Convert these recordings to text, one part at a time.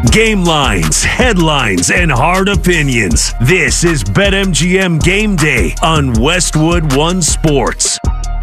Game lines, headlines, and hard opinions. This is BetMGM Game Day on Westwood One Sports.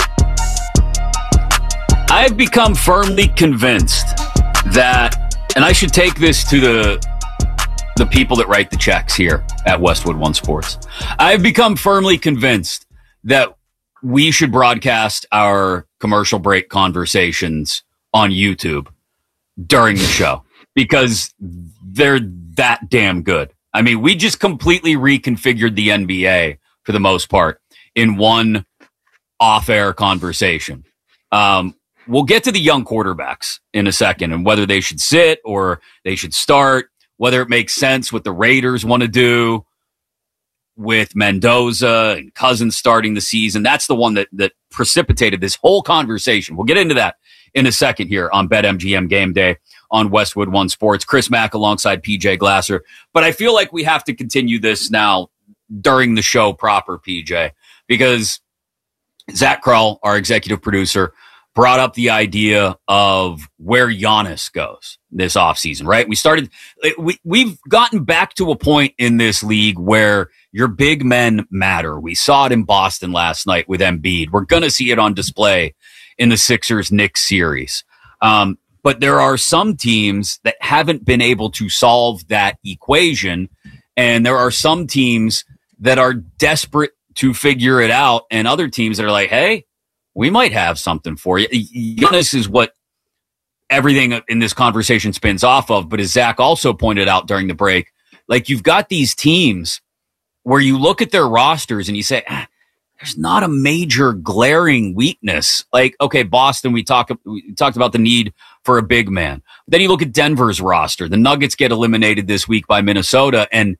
I've become firmly convinced that, and I should take this to the people that write the checks here at Westwood One Sports. I've become firmly convinced that we should broadcast our commercial break conversations on YouTube during the show because they're that damn good. I mean, we just completely reconfigured the NBA for the most part in one off-air conversation. We'll get to the young quarterbacks in a second and whether they should sit or they should start, whether it makes sense what the Raiders want to do with Mendoza and Cousins starting the season. That's the one that precipitated this whole conversation. We'll get into that in a second here on BetMGM Game Day on Westwood One Sports. Chris Mack alongside PJ Glasser. But I feel like we have to continue this now during the show proper, PJ, because Zach Krull, our executive producer, brought up the idea of where Giannis goes this offseason, right? We've gotten back to a point in this league where your big men matter. We saw it in Boston last night with Embiid. We're going to see it on display in the Sixers-Knicks series. But there are some teams that haven't been able to solve that equation, and there are some teams that are desperate to figure it out, and other teams that are like, hey, we might have something for you. Giannis is what everything in this conversation spins off of, but as Zach also pointed out during the break, like you've got these teams where you look at their rosters and you say, there's not a major glaring weakness. Like, okay, Boston, we talked about the need for a big man. Then you look at Denver's roster. The Nuggets get eliminated this week by Minnesota. And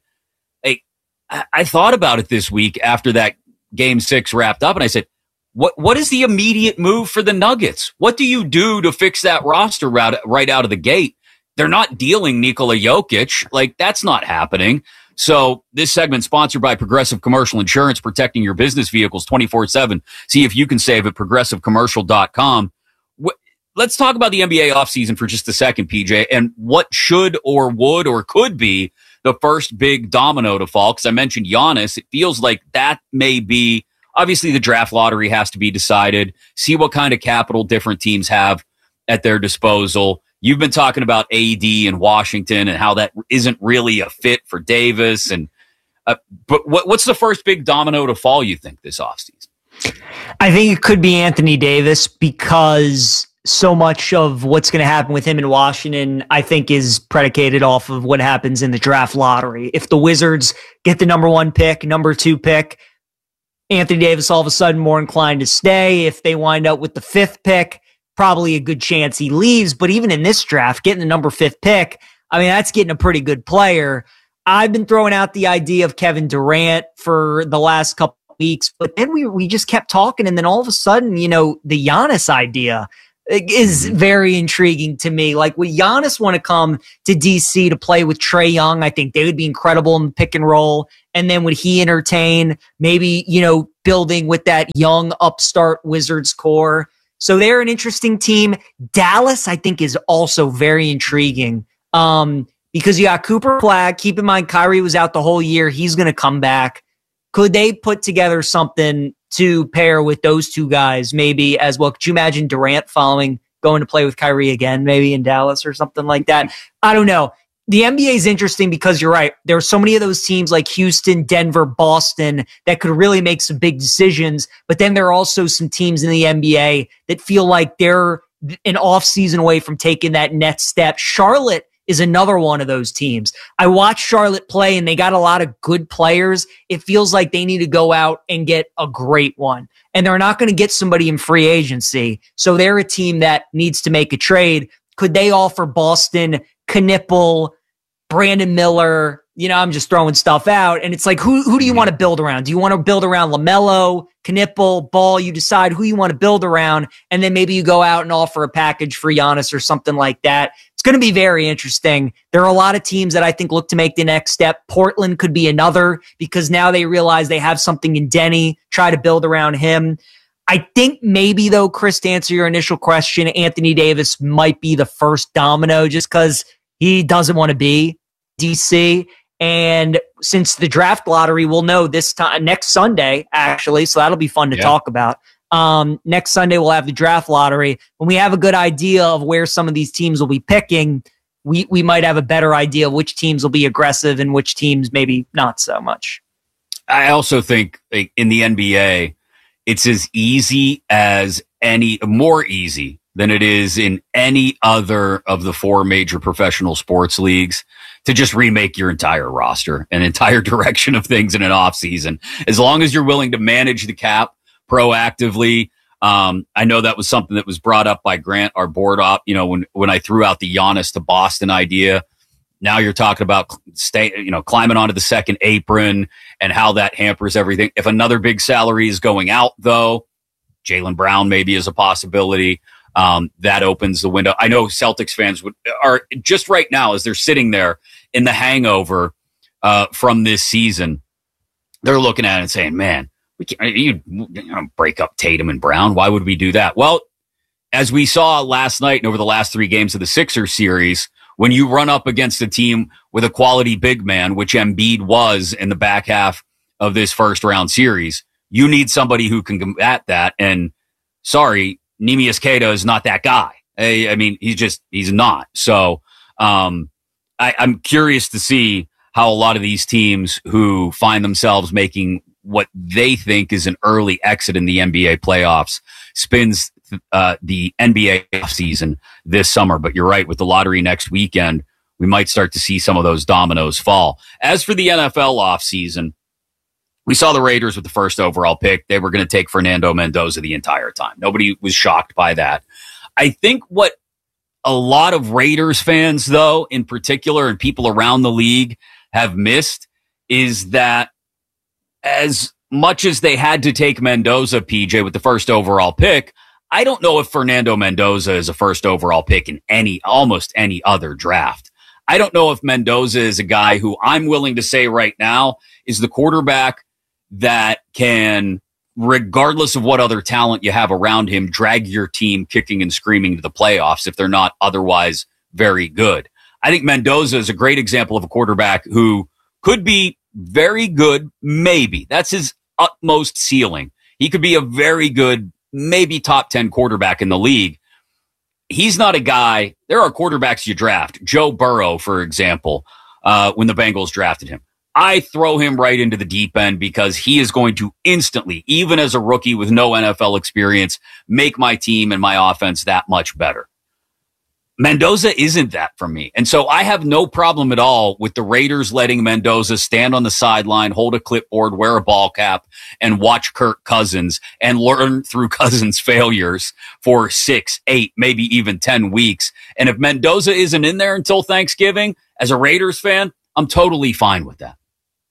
I thought about it this week after that Game 6 wrapped up, and I said, what is the immediate move for the Nuggets? What do you do to fix that roster right out of the gate? They're not dealing Nikola Jokic. Like, that's not happening. So this segment sponsored by Progressive Commercial Insurance, protecting your business vehicles 24/7. See if you can save at progressivecommercial.com. Let's talk about the NBA offseason for just a second, PJ, and what should or would or could be the first big domino to fall. Because I mentioned Giannis. It feels like that may be, obviously the draft lottery has to be decided. See what kind of capital different teams have at their disposal. You've been talking about AD in Washington and how that isn't really a fit for Davis. And but what's the first big domino to fall, you think, this offseason? I think it could be Anthony Davis because so much of what's going to happen with him in Washington, I think, is predicated off of what happens in the draft lottery. If the Wizards get the number 1 pick, number 2 pick, Anthony Davis all of a sudden more inclined to stay. If they wind up with the 5th pick, probably a good chance he leaves. But even in this draft, getting the number 5th pick, I mean, that's getting a pretty good player. I've been throwing out the idea of Kevin Durant for the last couple of weeks, but then we just kept talking. And then all of a sudden, the Giannis idea is very intriguing to me. Like, would Giannis want to come to DC to play with Trae Young? I think they would be incredible in the pick and roll. And then would he entertain maybe, building with that young upstart Wizards core? So they're an interesting team. Dallas, I think, is also very intriguing because you got Cooper Flag. Keep in mind, Kyrie was out the whole year. He's going to come back. Could they put together something to pair with those two guys maybe as well? Could you imagine Durant going to play with Kyrie again, maybe in Dallas or something like that? I don't know. The NBA is interesting because you're right. There are so many of those teams like Houston, Denver, Boston that could really make some big decisions. But then there are also some teams in the NBA that feel like they're an offseason away from taking that next step. Charlotte is another one of those teams. I watched Charlotte play and they got a lot of good players. It feels like they need to go out and get a great one. And they're not going to get somebody in free agency. So they're a team that needs to make a trade. Could they offer Boston Knipple, Brandon Miller? I'm just throwing stuff out. And it's like, who do you want to build around? Do you want to build around LaMelo, Knipple, Ball? You decide who you want to build around. And then maybe you go out and offer a package for Giannis or something like that. It's going to be very interesting. There are a lot of teams that I think look to make the next step. Portland could be another because now they realize they have something in Denny, try to build around him. I think maybe, though, Chris, to answer your initial question, Anthony Davis might be the first domino just because He doesn't want to be DC. And since the draft lottery, we'll know this time next Sunday, actually. So that'll be fun to talk about. Next Sunday, we'll have the draft lottery. When we have a good idea of where some of these teams will be picking, we might have a better idea of which teams will be aggressive and which teams maybe not so much. I also think in the NBA, it's as easy as more easy than it is in any other of the 4 major professional sports leagues to just remake your entire roster, an entire direction of things in an offseason. As long as you're willing to manage the cap proactively. I know that was something that was brought up by Grant, our board op, when I threw out the Giannis to Boston idea. Now you're talking about climbing onto the second apron and how that hampers everything. If another big salary is going out, though, Jaylen Brown maybe is a possibility. That opens the window. I know Celtics fans are just right now as they're sitting there in the hangover from this season. They're looking at it and saying, "Man, we can't break up Tatum and Brown. Why would we do that?" Well, as we saw last night and over the last 3 games of the Sixers series, when you run up against a team with a quality big man, which Embiid was in the back half of this first round series, you need somebody who can combat that. And sorry, Neemias Queta is not that guy. I mean, he's not. So I'm curious to see how a lot of these teams who find themselves making what they think is an early exit in the NBA playoffs spins the NBA offseason this summer. But you're right, with the lottery next weekend, we might start to see some of those dominoes fall. As for the NFL offseason, we saw the Raiders with the first overall pick. They were going to take Fernando Mendoza the entire time. Nobody was shocked by that. I think what a lot of Raiders fans, though, in particular, and people around the league have missed is that as much as they had to take Mendoza, PJ, with the first overall pick, I don't know if Fernando Mendoza is a first overall pick in almost any other draft. I don't know if Mendoza is a guy who I'm willing to say right now is the quarterback that can, regardless of what other talent you have around him, drag your team kicking and screaming to the playoffs if they're not otherwise very good. I think Mendoza is a great example of a quarterback who could be very good, maybe. That's his utmost ceiling. He could be a very good, maybe top 10 quarterback in the league. He's not a guy. There are quarterbacks you draft. Joe Burrow, for example, when the Bengals drafted him. I throw him right into the deep end because he is going to instantly, even as a rookie with no NFL experience, make my team and my offense that much better. Mendoza isn't that for me. And so I have no problem at all with the Raiders letting Mendoza stand on the sideline, hold a clipboard, wear a ball cap, and watch Kirk Cousins and learn through Cousins' failures for 6, 8, maybe even 10 weeks. And if Mendoza isn't in there until Thanksgiving, as a Raiders fan, I'm totally fine with that.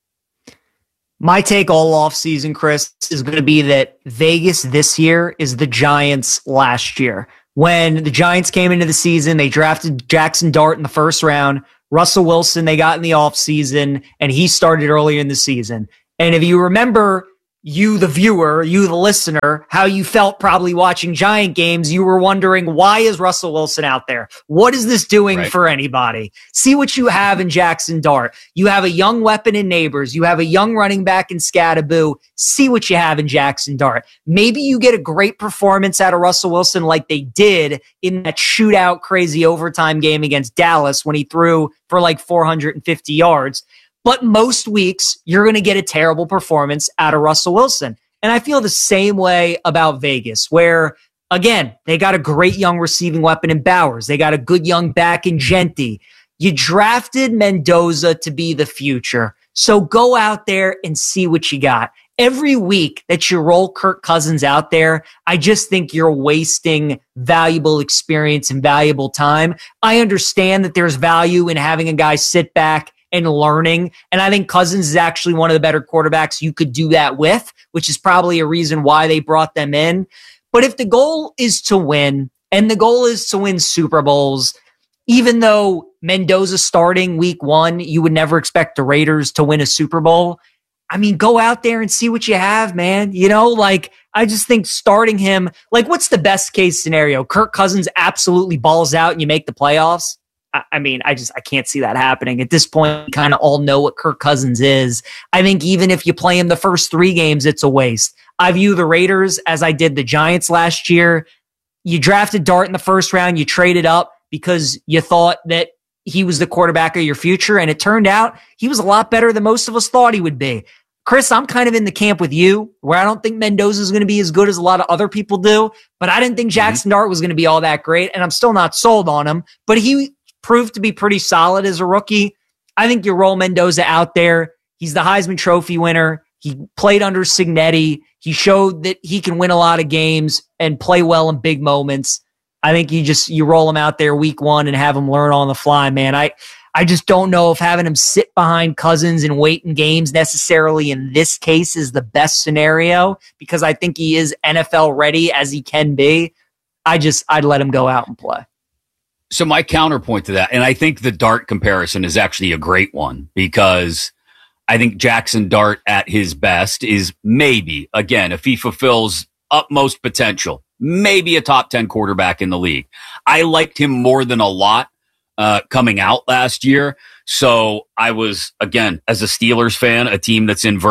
My take all offseason, Chris, is going to be that Vegas this year is the Giants last year. When the Giants came into the season, they drafted Jackson Dart in the first round. Russell Wilson, they got in the offseason, and he started earlier in the season. And if you remember, you, the viewer, you, the listener, how you felt probably watching Giant games, you were wondering, why is Russell Wilson out there? What is this doing for anybody? See what you have in Jackson Dart. You have a young weapon in Neighbors. You have a young running back in Scadaboo. See what you have in Jackson Dart. Maybe you get a great performance out of Russell Wilson like they did in that shootout crazy overtime game against Dallas when he threw for like 450 yards. But most weeks, you're going to get a terrible performance out of Russell Wilson. And I feel the same way about Vegas, where, again, they got a great young receiving weapon in Bowers. They got a good young back in Genti. You drafted Mendoza to be the future. So go out there and see what you got. Every week that you roll Kirk Cousins out there, I just think you're wasting valuable experience and valuable time. I understand that there's value in having a guy sit back and learning. And I think Cousins is actually one of the better quarterbacks you could do that with, which is probably a reason why they brought them in. But if the goal is to win, and the goal is to win Super Bowls, even though Mendoza starting week 1, you would never expect the Raiders to win a Super Bowl. I mean, go out there and see what you have, man. I just think starting him, what's the best case scenario? Kirk Cousins absolutely balls out and you make the playoffs? I mean, I can't see that happening. At this point, we kind of all know what Kirk Cousins is. I think even if you play him the first 3 games, it's a waste. I view the Raiders as I did the Giants last year. You drafted Dart in the first round. You traded up because you thought that he was the quarterback of your future. And it turned out he was a lot better than most of us thought he would be. Chris, I'm kind of in the camp with you where I don't think Mendoza is going to be as good as a lot of other people do, but I didn't think Jackson Dart was going to be all that great. And I'm still not sold on him, but he proved to be pretty solid as a rookie. I think you roll Mendoza out there. He's the Heisman Trophy winner. He played under Cignetti. He showed that he can win a lot of games and play well in big moments. I think you roll him out there week 1 and have him learn on the fly, man. I just don't know if having him sit behind Cousins and wait in games necessarily in this case is the best scenario, because I think he is NFL ready as he can be. I'd let him go out and play. So my counterpoint to that, and I think the Dart comparison is actually a great one, because I think Jackson Dart at his best is maybe, again, if he fulfills utmost potential, maybe a top 10 quarterback in the league. I liked him more than a lot coming out last year. So I was, again, as a Steelers fan, a team that's in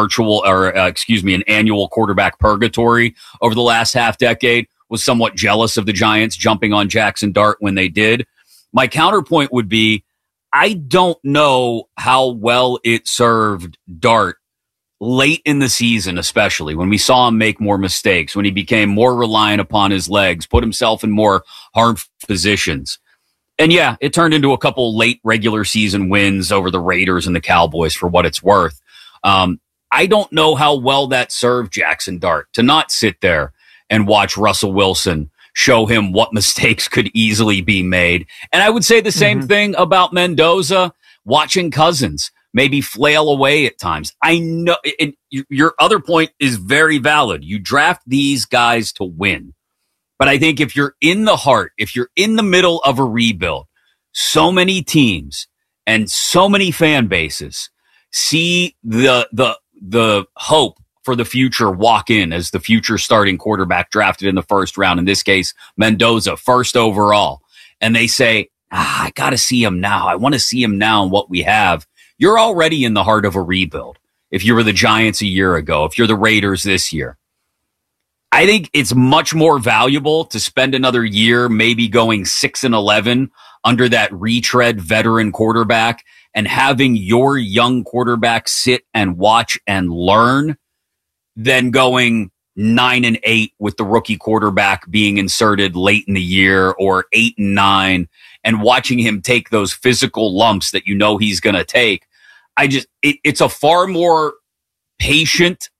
an annual quarterback purgatory over the last half decade, was somewhat jealous of the Giants jumping on Jackson Dart when they did. My counterpoint would be, I don't know how well it served Dart late in the season, especially when we saw him make more mistakes, when he became more reliant upon his legs, put himself in more hard positions. And yeah, it turned into a couple late regular season wins over the Raiders and the Cowboys for what it's worth. I don't know how well that served Jackson Dart to not sit there and watch Russell Wilson show him what mistakes could easily be made. And I would say the same thing about Mendoza, watching Cousins maybe flail away at times. I know, and your other point is very valid. You draft these guys to win. But I think if you're in the middle of a rebuild, so many teams and so many fan bases see the hope for the future walk in as the future starting quarterback drafted in the first round. In this case, Mendoza, first overall. And they say, I got to see him now. I want to see him now and what we have. You're already in the heart of a rebuild. If you were the Giants a year ago, if you're the Raiders this year, I think it's much more valuable to spend another year, maybe going 6-11 under that retread veteran quarterback and having your young quarterback sit and watch and learn than going 9-8 with the rookie quarterback being inserted late in the year, or 8-9 and watching him take those physical lumps that you know he's going to take. It's a far more patient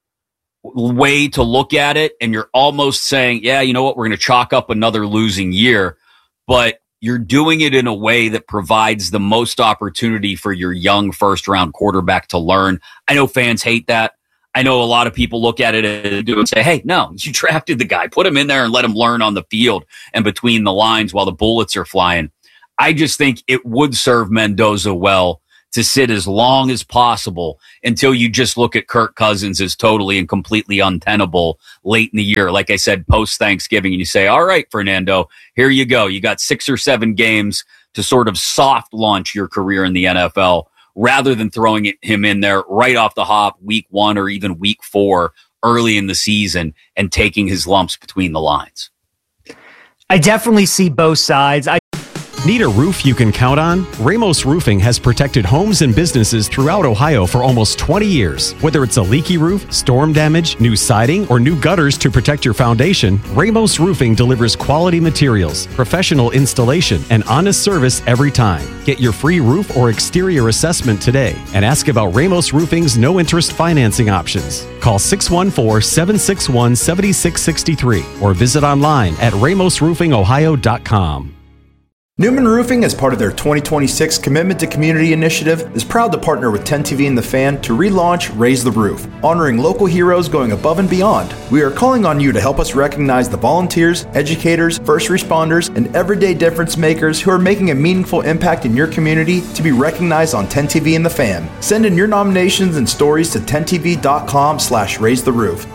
way to look at it. And you're almost saying, yeah, you know what? We're going to chalk up another losing year, but you're doing it in a way that provides the most opportunity for your young first round quarterback to learn. I know fans hate that. I know a lot of people look at it and say, hey, no, you drafted the guy, put him in there and let him learn on the field and between the lines while the bullets are flying. I just think it would serve Mendoza well to sit as long as possible until you just look at Kirk Cousins as totally and completely untenable late in the year. Like I said, post Thanksgiving, and you say, all right, Fernando, here you go. You got 6 or 7 games to sort of soft launch your career in the NFL, rather than throwing him in there right off the hop week 1 or even week 4 early in the season and taking his lumps between the lines. I definitely see both sides. Need a roof you can count on? Ramos Roofing has protected homes and businesses throughout Ohio for almost 20 years. Whether it's a leaky roof, storm damage, new siding, or new gutters to protect your foundation, Ramos Roofing delivers quality materials, professional installation, and honest service every time. Get your free roof or exterior assessment today and ask about Ramos Roofing's no-interest financing options. Call 614-761-7663 or visit online at ramosroofingohio.com. Newman Roofing, as part of their 2026 Commitment to Community initiative, is proud to partner with 10TV and The Fan to relaunch Raise the Roof, honoring local heroes going above and beyond. We are calling on you to help us recognize the volunteers, educators, first responders, and everyday difference makers who are making a meaningful impact in your community to be recognized on 10TV and The Fan. Send in your nominations and stories to 10tv.com/raisetheroof.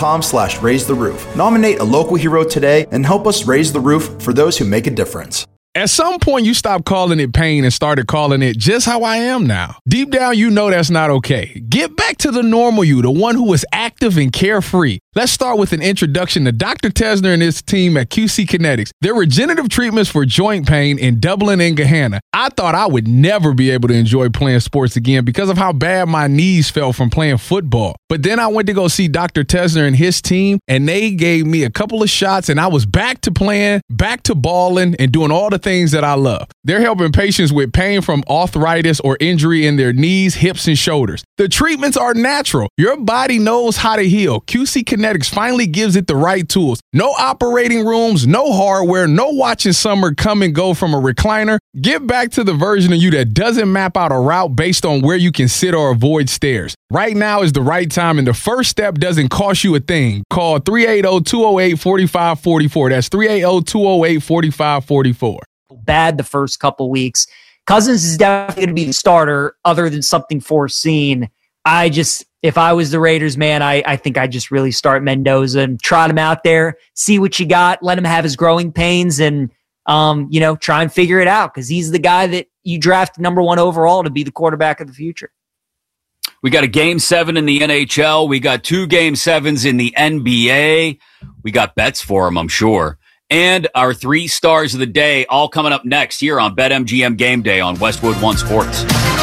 10tv.com/raisetheroof. Nominate a local hero today and help us raise the roof for those who make a difference. At some point, you stopped calling it pain and started calling it just how I am now. Deep down, you know that's not okay. Get back to the normal you, the one who is active and carefree. Let's start with an introduction to Dr. Tesner and his team at QC Kinetics. Their regenerative treatments for joint pain in Dublin and Gahanna. I thought I would never be able to enjoy playing sports again because of how bad my knees felt from playing football. But then I went to go see Dr. Tesner and his team, and they gave me a couple of shots, and I was back to playing, back to balling, and doing all the things that I love. They're helping patients with pain from arthritis or injury in their knees, hips, and shoulders. The treatments are natural. Your body knows how to heal. QC Kinetics finally gives it the right tools. No operating rooms, no hardware, no watching summer come and go from a recliner. Get back to the version of you that doesn't map out a route based on where you can sit or avoid stairs. Right now is the right time, and the first step doesn't cost you a thing. Call 380-208-4544. That's 380-208-4544. Bad the first couple weeks. Cousins is definitely going to be the starter other than something foreseen. If I was the Raiders, man, I think I'd just really start Mendoza and trot him out there, see what you got, let him have his growing pains, and try and figure it out, because he's the guy that you draft number 1 overall to be the quarterback of the future. We got a Game 7 in the NHL. We got 2 Game 7s in the NBA. We got bets for them, I'm sure. And our 3 stars of the day all coming up next here on BetMGM Game Day on Westwood One Sports.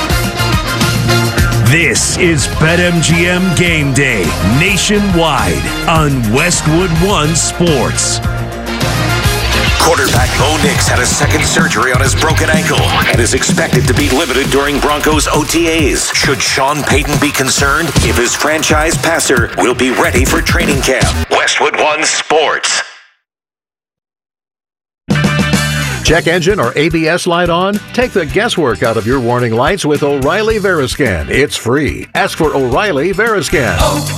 This is BetMGM Game Day nationwide on Westwood One Sports. Quarterback Bo Nix had a second surgery on his broken ankle and is expected to be limited during Broncos OTAs. Should Sean Payton be concerned if his franchise passer will be ready for training camp? Westwood One Sports. Check engine or ABS light on? Take the guesswork out of your warning lights with O'Reilly Veriscan. It's free. Ask for O'Reilly Veriscan.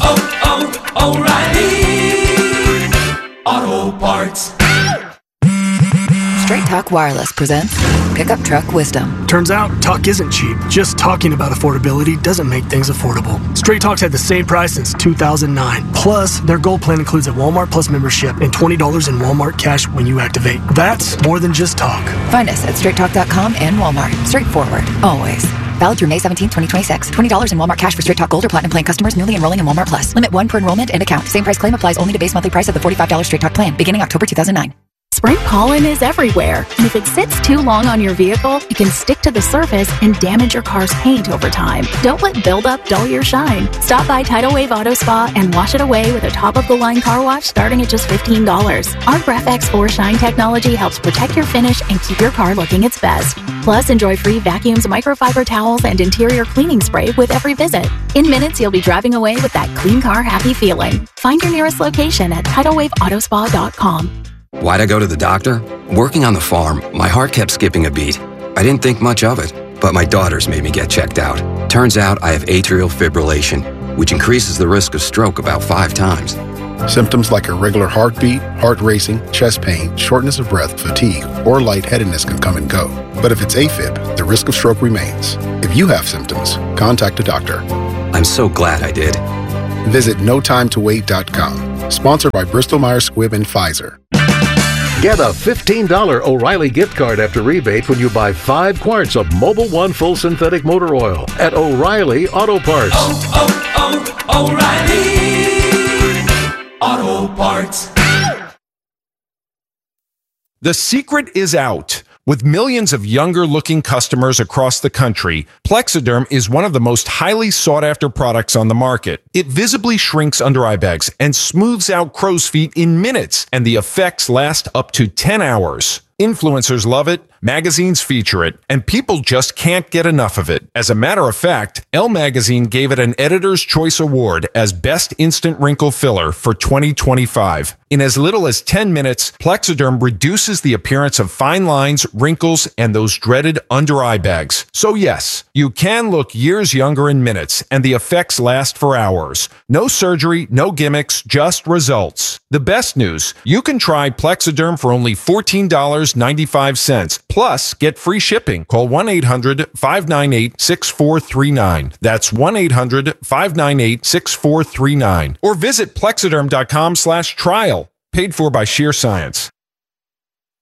O'Reilly Auto Parts. Straight Talk Wireless presents Pickup Truck Wisdom. Turns out, talk isn't cheap. Just talking about affordability doesn't make things affordable. Straight Talk's had the same price since 2009. Plus, their Gold plan includes a Walmart Plus membership and $20 in Walmart cash when you activate. That's more than just talk. Find us at straighttalk.com and Walmart. Straightforward, always. Valid through May 17, 2026. $20 in Walmart cash for Straight Talk Gold or Platinum plan customers newly enrolling in Walmart Plus. Limit 1 per enrollment and account. Same price claim applies only to base monthly price of the $45 Straight Talk plan, beginning October 2009. Spring pollen is everywhere, and if it sits too long on your vehicle, it can stick to the surface and damage your car's paint over time. Don't let buildup dull your shine. Stop by Tidal Wave Auto Spa and wash it away with a top-of-the-line car wash starting at just $15. Our Graph-X 4 Shine technology helps protect your finish and keep your car looking its best. Plus, enjoy free vacuums, microfiber towels, and interior cleaning spray with every visit. In minutes, you'll be driving away with that clean car happy feeling. Find your nearest location at TidalWaveAutospa.com. Why'd I go to the doctor? Working on the farm, my heart kept skipping a beat. I didn't think much of it, but my daughters made me get checked out. Turns out I have atrial fibrillation, which increases the risk of stroke about 5 times. Symptoms like irregular heartbeat, heart racing, chest pain, shortness of breath, fatigue, or lightheadedness can come and go. But if it's AFib, the risk of stroke remains. If you have symptoms, contact a doctor. I'm so glad I did. Visit notimetowait.com. Sponsored by Bristol-Myers Squibb and Pfizer. Get a $15 O'Reilly gift card after rebate when you buy 5 quarts of Mobil 1 full synthetic motor oil at O'Reilly Auto Parts. O'Reilly Auto Parts. The secret is out. With millions of younger-looking customers across the country, Plexiderm is one of the most highly sought-after products on the market. It visibly shrinks under eye bags and smooths out crow's feet in minutes, and the effects last up to 10 hours. Influencers love it, magazines feature it, and people just can't get enough of it. As a matter of fact, Elle Magazine gave it an Editor's Choice Award as Best Instant Wrinkle Filler for 2025. In as little as 10 minutes, Plexiderm reduces the appearance of fine lines, wrinkles, and those dreaded under-eye bags. So yes, you can look years younger in minutes, and the effects last for hours. No surgery, no gimmicks, just results. The best news, you can try Plexiderm for only $14.95. Plus, get free shipping. Call 1-800-598-6439. That's 1-800-598-6439. Or visit Plexiderm.com/trial. Paid for by Sheer Science.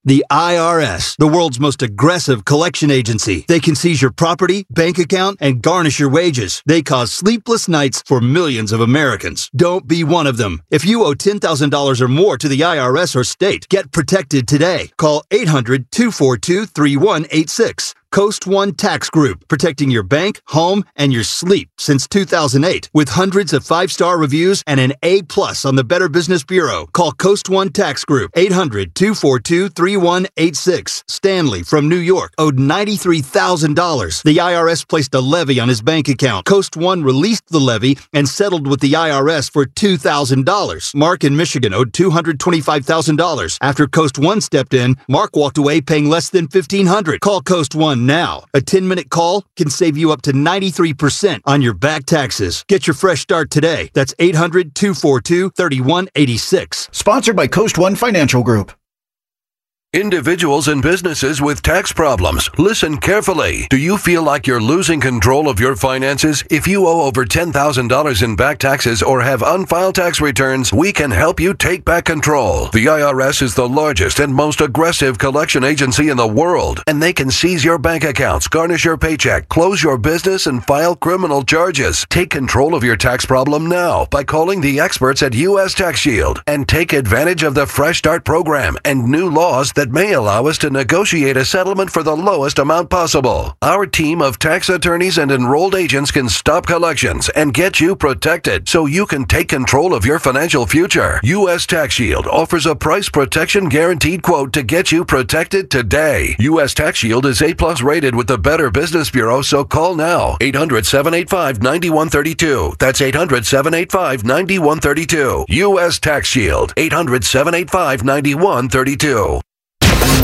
The IRS, the world's most aggressive collection agency. They can seize your property, bank account, and garnish your wages. They cause sleepless nights for millions of Americans. Don't be one of them. If you owe $10,000 or more to the IRS or state, get protected today. Call 800-242-3186. Coast One Tax Group, protecting your bank, home, and your sleep since 2008. With hundreds of 5-star reviews and an A+ on the Better Business Bureau. Call Coast One Tax Group, 800-242-3186. Stanley from New York owed $93,000. The IRS placed a levy on his bank account. Coast One released the levy and settled with the IRS for $2,000. Mark in Michigan owed $225,000. After Coast One stepped in, Mark walked away paying less than $1,500. Call Coast One now. A 10-minute call can save you up to 93% on your back taxes. Get your fresh start today. That's 800-242-3186. Sponsored by Coast One Financial Group. Individuals and businesses with tax problems, listen carefully. Do you feel like you're losing control of your finances? If you owe over $10,000 in back taxes or have unfiled tax returns, we can help you take back control. The IRS is the largest and most aggressive collection agency in the world, and they can seize your bank accounts, garnish your paycheck, close your business, and file criminal charges. Take control of your tax problem now by calling the experts at U.S. Tax Shield and take advantage of the Fresh Start program and new laws that may allow us to negotiate a settlement for the lowest amount possible. Our team of tax attorneys and enrolled agents can stop collections and get you protected so you can take control of your financial future. U.S. Tax Shield offers a price protection guaranteed quote to get you protected today. U.S. Tax Shield is A+ rated with the Better Business Bureau, so call now. 800-785-9132. That's 800-785-9132. U.S. Tax Shield. 800-785-9132.